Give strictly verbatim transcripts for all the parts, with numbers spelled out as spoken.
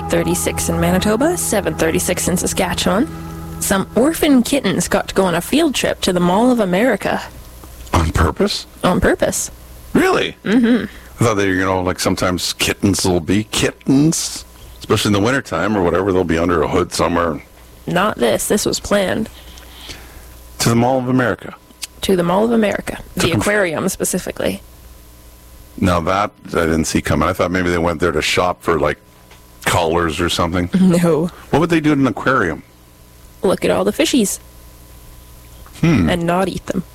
eight thirty-six in Manitoba, seven thirty-six in Saskatchewan. Some orphan kittens got to go on a field trip to the Mall of America. On purpose? On purpose. Really? Mm-hmm. I thought that, you know, like sometimes kittens will be kittens, especially in the wintertime or whatever. They'll be under a hood somewhere. Not this. This was planned. To the Mall of America? To the Mall of America. The Took 'em- aquarium, specifically. Now that I didn't see coming. I thought maybe they went there to shop for, like, collars or something. No. What would they do in an aquarium? Look at all the fishies. Hmm. And not eat them.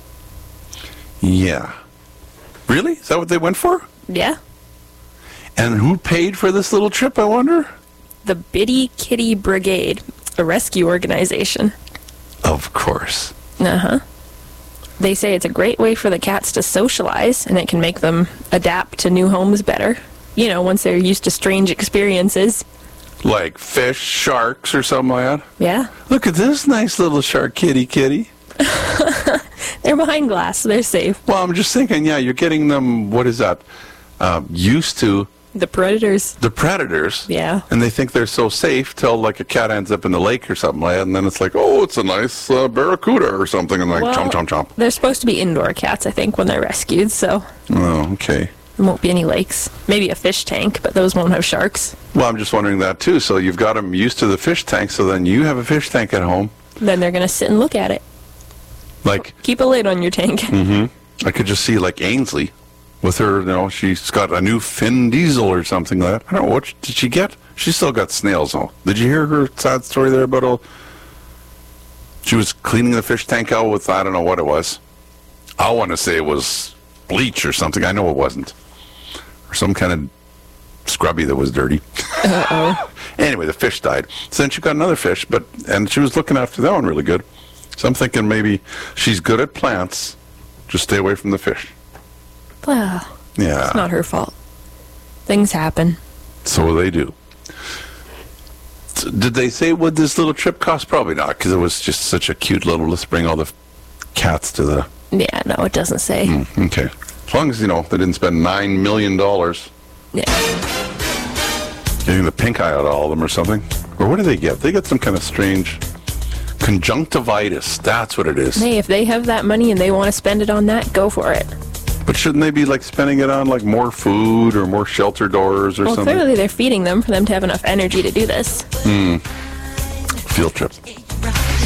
Yeah. Really? Is that what they went for? Yeah. And who paid for this little trip, I wonder? The Bitty Kitty Brigade, a rescue organization. Of course. Uh-huh. They say it's a great way for the cats to socialize, and it can make them adapt to new homes better. You know, once they're used to strange experiences. Like fish, sharks, or something like that? Yeah. Look at this nice little shark kitty kitty. They're behind glass, so they're safe. Well, I'm just thinking, yeah, you're getting them, what is that, uh, used to The predators. the predators. Yeah. And they think they're so safe till, like, a cat ends up in the lake or something like that, and then it's like, oh, it's a nice uh, barracuda or something, and like, Well, chomp, chomp, chomp. They're supposed to be indoor cats, I think, when they're rescued, so Oh, okay. there won't be any lakes. Maybe a fish tank, but those won't have sharks. Well, I'm just wondering that, too. So you've got them used to the fish tank, so then you have a fish tank at home. Then they're going to sit and look at it. Like, Keep a lid on your tank. mm-hmm. I could just see, like, Ainsley with her, you know, she's got a new Finn Diesel or something like that. I don't know, what did she get? She still got snails, though. Did you hear her sad story there about all... She was cleaning the fish tank out with, I don't know what it was. I want to say it was bleach or something. I know it wasn't. Or some kind of scrubby that was dirty. Uh-oh. Anyway, the fish died. So then she got another fish, but and she was looking after that one really good. So I'm thinking maybe she's good at plants. Just stay away from the fish. Well, Yeah. it's not her fault. Things happen. So they do. So did they say what this little trip cost? Probably not, because it was just such a cute little, let's bring all the f- cats to the... Yeah, no, it doesn't say. Mm, okay. As long as, you know, they didn't spend nine million dollars Yeah. getting the pink eye out of all of them or something. Or what do they get? They get some kind of strange conjunctivitis. That's what it is. Hey, if they have that money and they want to spend it on that, go for it. But shouldn't they be, like, spending it on, like, more food or more shelter doors or Well, something? clearly they're feeding them for them to have enough energy to do this. Hmm. Field trip.